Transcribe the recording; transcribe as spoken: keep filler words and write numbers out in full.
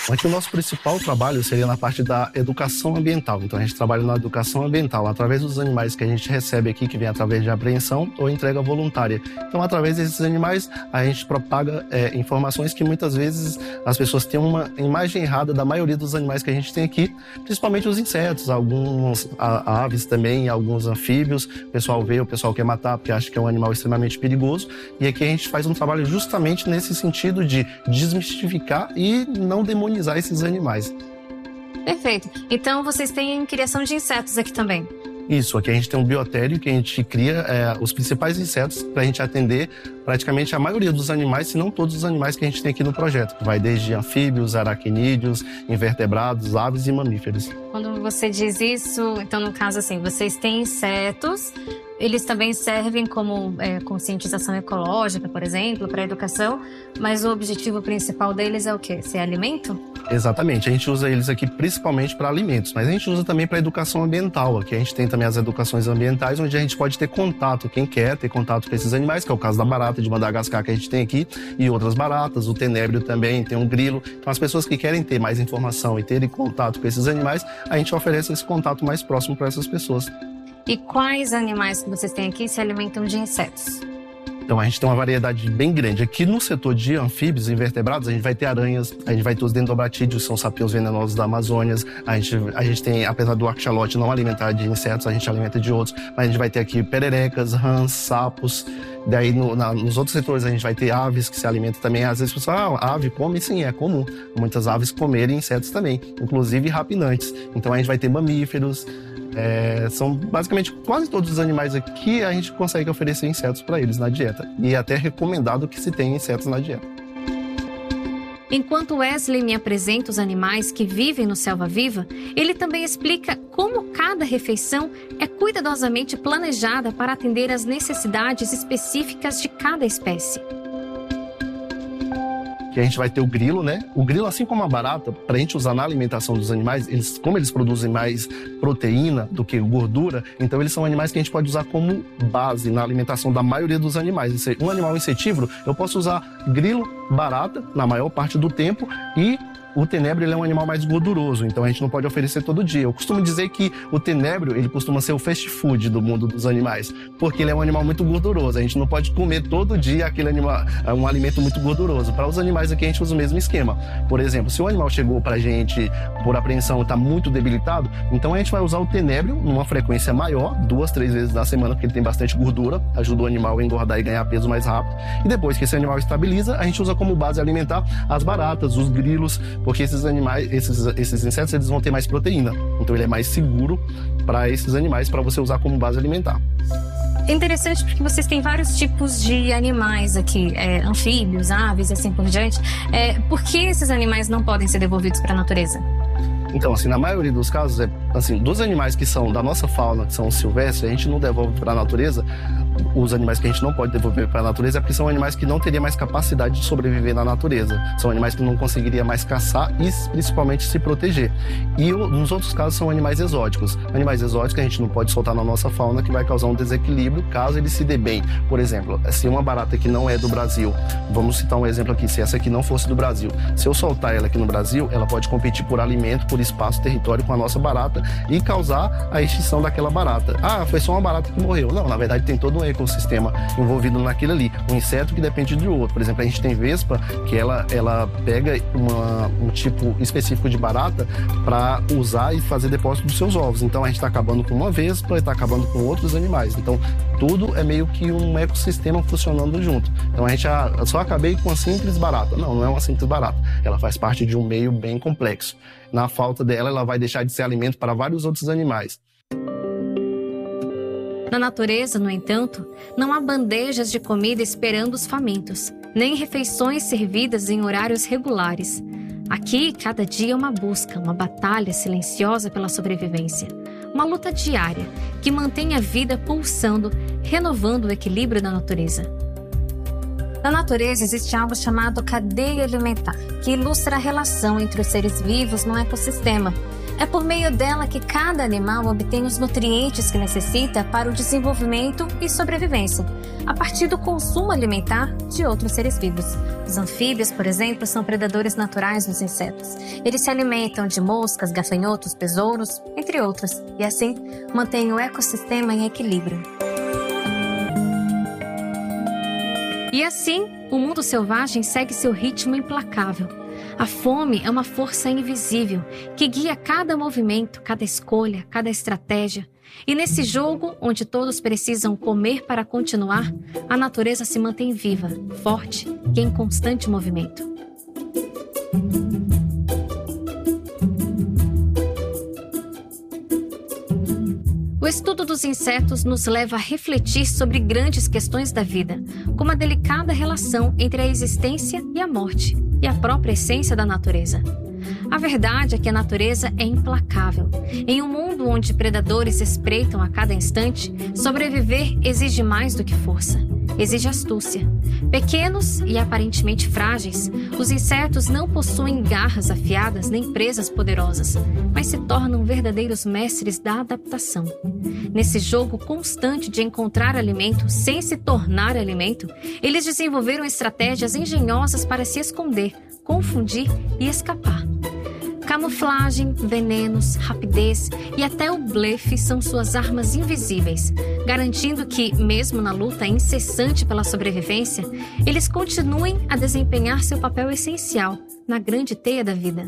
Aqui o nosso principal trabalho seria na parte da educação ambiental. Então a gente trabalha na educação ambiental através dos animais que a gente recebe aqui, que vem através de apreensão ou entrega voluntária. Então através desses animais a gente propaga é, informações que muitas vezes as pessoas têm uma imagem errada da maioria dos animais que a gente tem aqui, principalmente os insetos, alguns a, aves também, alguns anfíbios. O pessoal vê, o pessoal quer matar porque acha que é um animal extremamente perigoso. E aqui a gente faz um trabalho justamente nesse sentido de desmistificar e não demonizar esses animais. Perfeito. Então vocês têm criação de insetos aqui também? Isso, aqui a gente tem um biotério que a gente cria é, os principais insetos para a gente atender praticamente a maioria dos animais, se não todos os animais que a gente tem aqui no projeto. Vai desde anfíbios, aracnídeos, invertebrados, aves e mamíferos. Quando você diz isso, então no caso assim, vocês têm insetos, eles também servem como é, conscientização ecológica, por exemplo, para a educação, mas o objetivo principal deles é o quê? Ser alimento? Exatamente, a gente usa eles aqui principalmente para alimentos, mas a gente usa também para educação ambiental. Aqui a gente tem também as educações ambientais, onde a gente pode ter contato, quem quer ter contato com esses animais, que é o caso da barata de Madagascar que a gente tem aqui, e outras baratas, o tenébrio também, tem um grilo. Então as pessoas que querem ter mais informação e terem contato com esses animais, a gente oferece esse contato mais próximo para essas pessoas. E quais animais que vocês têm aqui se alimentam de insetos? Então a gente tem uma variedade bem grande. Aqui no setor de anfíbios e invertebrados, a gente vai ter aranhas, a gente vai ter os dendrobratídeos, que são sapios venenosos da Amazônia. A gente, a gente tem, apesar do axolote não alimentar de insetos, a gente alimenta de outros, mas a gente vai ter aqui pererecas, rãs, sapos. Daí no, na, nos outros setores a gente vai ter aves que se alimentam também. Às vezes você fala, ah, ave come? Sim, é comum. Muitas aves comerem insetos também, inclusive rapinantes. Então a gente vai ter mamíferos. É, são basicamente quase todos os animais aqui a gente consegue oferecer insetos para eles na dieta. E é até recomendado que se tenha insetos na dieta. Enquanto Wesley me apresenta os animais que vivem no Selva Viva, ele também explica como cada refeição é cuidadosamente planejada para atender às necessidades específicas de cada espécie. Que a gente vai ter o grilo, né? O grilo, assim como a barata, para a gente usar na alimentação dos animais, eles, como eles produzem mais proteína do que gordura, então eles são animais que a gente pode usar como base na alimentação da maioria dos animais. Um animal insetívoro, eu posso usar grilo, barata, na maior parte do tempo, e o tenébrio ele é um animal mais gorduroso, então a gente não pode oferecer todo dia. Eu costumo dizer que o tenébrio ele costuma ser o fast food do mundo dos animais, porque ele é um animal muito gorduroso. A gente não pode comer todo dia aquele animal, um alimento muito gorduroso. Para os animais aqui a gente usa o mesmo esquema. Por exemplo, se o animal chegou para a gente por apreensão e está muito debilitado, então a gente vai usar o tenébrio numa frequência maior, duas, três vezes na semana, porque ele tem bastante gordura, ajuda o animal a engordar e ganhar peso mais rápido. E depois que esse animal estabiliza, a gente usa como base alimentar as baratas, os grilos, porque esses animais, esses, esses insetos, eles vão ter mais proteína. Então ele é mais seguro para esses animais, para você usar como base alimentar. É interessante porque vocês têm vários tipos de animais aqui, é, anfíbios, aves e assim por diante. É, por que esses animais não podem ser devolvidos para a natureza? Então, assim, na maioria dos casos, é, assim, dos animais que são da nossa fauna, que são silvestres, a gente não devolve para a natureza. Os animais que a gente não pode devolver para a natureza é porque são animais que não teriam mais capacidade de sobreviver na natureza. São animais que não conseguiriam mais caçar e principalmente se proteger. E nos outros casos são animais exóticos. Animais exóticos a gente não pode soltar na nossa fauna, que vai causar um desequilíbrio caso ele se dê bem. Por exemplo, se uma barata que não é do Brasil, vamos citar um exemplo aqui, se essa aqui não fosse do Brasil, se eu soltar ela aqui no Brasil, ela pode competir por alimento, por espaço, território com a nossa barata e causar a extinção daquela barata. Ah, foi só uma barata que morreu. Não, na verdade tem todo um ecossistema envolvido naquilo ali. Um inseto que depende de outro. Por exemplo, a gente tem vespa, que ela, ela pega uma, um tipo específico de barata para usar e fazer depósito dos seus ovos. Então a gente está acabando com uma vespa e está acabando com outros animais. Então tudo é meio que um ecossistema funcionando junto. Então a gente ah, só acabei com uma simples barata. Não, não é uma simples barata. Ela faz parte de um meio bem complexo. Na falta dela, ela vai deixar de ser alimento para vários outros animais. Na natureza, no entanto, não há bandejas de comida esperando os famintos, nem refeições servidas em horários regulares. Aqui, cada dia é uma busca, uma batalha silenciosa pela sobrevivência. Uma luta diária que mantém a vida pulsando, renovando o equilíbrio da natureza. Na natureza existe algo chamado cadeia alimentar, que ilustra a relação entre os seres vivos no ecossistema. É por meio dela que cada animal obtém os nutrientes que necessita para o desenvolvimento e sobrevivência, a partir do consumo alimentar de outros seres vivos. Os anfíbios, por exemplo, são predadores naturais dos insetos. Eles se alimentam de moscas, gafanhotos, besouros, entre outros, e assim mantêm o ecossistema em equilíbrio. E assim, o mundo selvagem segue seu ritmo implacável. A fome é uma força invisível que guia cada movimento, cada escolha, cada estratégia. E nesse jogo, onde todos precisam comer para continuar, a natureza se mantém viva, forte e em constante movimento. O estudo dos insetos nos leva a refletir sobre grandes questões da vida, como a delicada relação entre a existência e a morte, e a própria essência da natureza. A verdade é que a natureza é implacável. Em um mundo onde predadores espreitam a cada instante, sobreviver exige mais do que força. Exige astúcia. Pequenos e aparentemente frágeis, os insetos não possuem garras afiadas nem presas poderosas, mas se tornam verdadeiros mestres da adaptação. Nesse jogo constante de encontrar alimento sem se tornar alimento, eles desenvolveram estratégias engenhosas para se esconder, confundir e escapar. Camuflagem, venenos, rapidez e até o blefe são suas armas invisíveis, garantindo que, mesmo na luta incessante pela sobrevivência, eles continuem a desempenhar seu papel essencial na grande teia da vida.